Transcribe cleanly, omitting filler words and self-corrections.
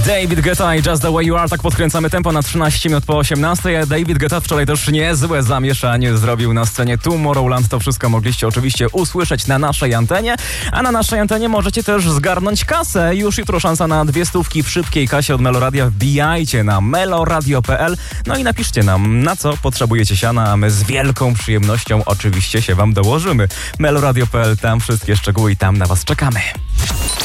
David Guetta i Just the Way You Are. Tak podkręcamy tempo na 13 minut po 18. David Guetta wczoraj też niezłe zamieszanie zrobił na scenie Tomorrowland. To wszystko mogliście oczywiście usłyszeć na naszej antenie. A na naszej antenie możecie też zgarnąć kasę. Już jutro szansa na 200 w szybkiej kasie od Meloradia. Wbijajcie na meloradio.pl. No i napiszcie nam, na co potrzebujecie siana, a my z wielką przyjemnością oczywiście się wam dołożymy. Meloradio.pl, tam wszystkie szczegóły i tam na was czekamy.